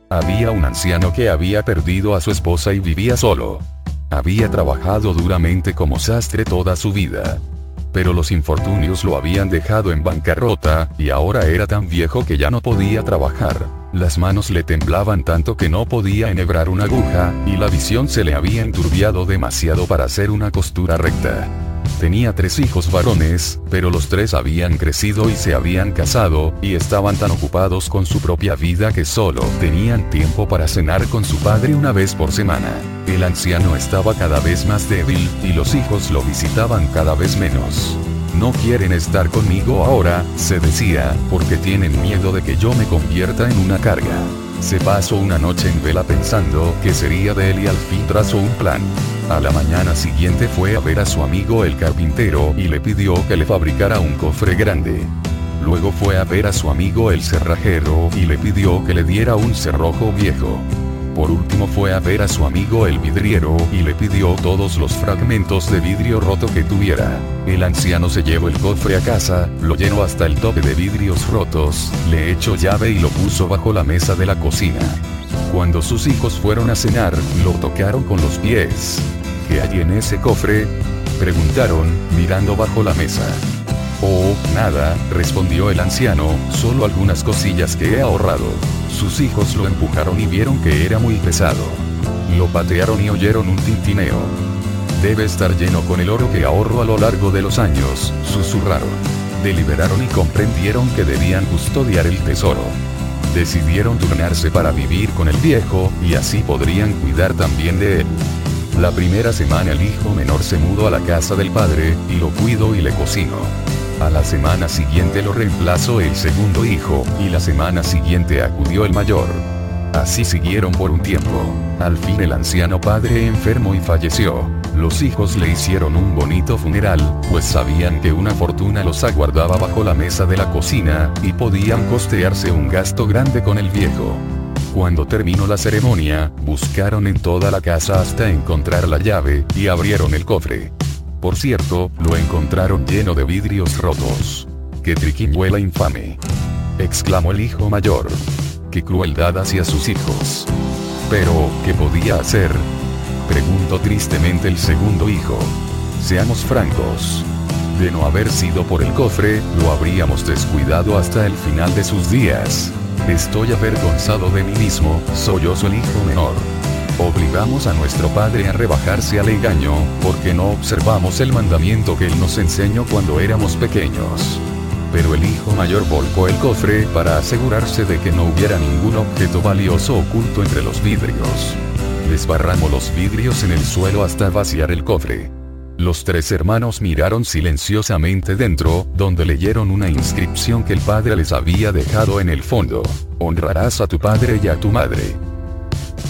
Había un anciano que había perdido a su esposa y vivía solo. Había trabajado duramente como sastre toda su vida. Pero los infortunios lo habían dejado en bancarrota, y ahora era tan viejo que ya no podía trabajar. Las manos le temblaban tanto que no podía enhebrar una aguja, y la visión se le había enturbiado demasiado para hacer una costura recta. Tenía 3 hijos varones, pero los 3 habían crecido y se habían casado, y estaban tan ocupados con su propia vida que solo tenían tiempo para cenar con su padre una vez por semana. El anciano estaba cada vez más débil, y los hijos lo visitaban cada vez menos. No quieren estar conmigo ahora, se decía, porque tienen miedo de que yo me convierta en una carga. Se pasó una noche en vela pensando qué sería de él y al fin trazó un plan. A la mañana siguiente fue a ver a su amigo el carpintero y le pidió que le fabricara un cofre grande. Luego fue a ver a su amigo el cerrajero y le pidió que le diera un cerrojo viejo. Por último fue a ver a su amigo el vidriero y le pidió todos los fragmentos de vidrio roto que tuviera. El anciano se llevó el cofre a casa, lo llenó hasta el tope de vidrios rotos, le echó llave y lo puso bajo la mesa de la cocina. Cuando sus hijos fueron a cenar, lo tocaron con los pies. ¿Qué hay en ese cofre?, preguntaron, mirando bajo la mesa. Oh, nada, respondió el anciano, solo algunas cosillas que he ahorrado. Sus hijos lo empujaron y vieron que era muy pesado. Lo patearon y oyeron un tintineo. Debe estar lleno con el oro que ahorro a lo largo de los años, susurraron. Deliberaron y comprendieron que debían custodiar el tesoro. Decidieron turnarse para vivir con el viejo, y así podrían cuidar también de él. La primera semana el hijo menor se mudó a la casa del padre, y lo cuidó y le cocinó. A la semana siguiente lo reemplazó el segundo hijo, y la semana siguiente acudió el mayor. Así siguieron por un tiempo. Al fin el anciano padre enfermó y falleció. Los hijos le hicieron un bonito funeral, pues sabían que una fortuna los aguardaba bajo la mesa de la cocina, y podían costearse un gasto grande con el viejo. Cuando terminó la ceremonia, buscaron en toda la casa hasta encontrar la llave, y abrieron el cofre. Por cierto, lo encontraron lleno de vidrios rotos. ¡Qué triquiñuela infame!, exclamó el hijo mayor. ¡Qué crueldad hacia sus hijos! Pero, ¿qué podía hacer?, preguntó tristemente el segundo hijo. Seamos francos. De no haber sido por el cofre, lo habríamos descuidado hasta el final de sus días. Estoy avergonzado de mí mismo, sollozó el hijo menor. Obligamos a nuestro padre a rebajarse al engaño, porque no observamos el mandamiento que él nos enseñó cuando éramos pequeños. Pero el hijo mayor volcó el cofre para asegurarse de que no hubiera ningún objeto valioso oculto entre los vidrios. Desbarramó los vidrios en el suelo hasta vaciar el cofre. Los 3 hermanos miraron silenciosamente dentro, donde leyeron una inscripción que el padre les había dejado en el fondo. Honrarás a tu padre y a tu madre.